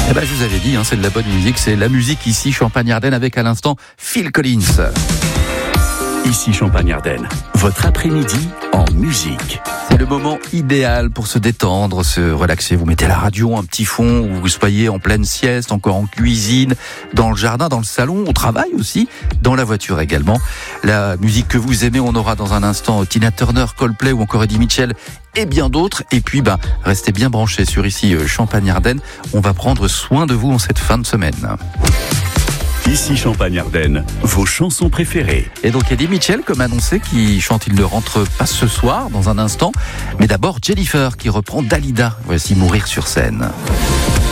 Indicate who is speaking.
Speaker 1: Eh ben, je vous avais dit, c'est de la bonne musique, c'est la musique ici, Champagne-Ardenne, avec à l'instant Phil Collins.
Speaker 2: Ici Champagne-Ardenne, votre après-midi en musique.
Speaker 1: C'est le moment idéal pour se détendre, se relaxer. Vous mettez la radio, un petit fond, où vous soyez en pleine sieste, encore en cuisine, dans le jardin, dans le salon, au travail aussi, dans la voiture également. La musique que vous aimez, on aura dans un instant Tina Turner, Coldplay ou encore Eddie Mitchell et bien d'autres. Et puis, restez bien branchés sur ici Champagne-Ardenne. On va prendre soin de vous en cette fin de semaine.
Speaker 2: Ici Champagne-Ardenne, vos chansons préférées.
Speaker 1: Et donc Eddie Mitchell, comme annoncé, qui chante Il ne rentre pas ce soir, dans un instant. Mais d'abord Jennifer, qui reprend Dalida. Voici Mourir sur scène.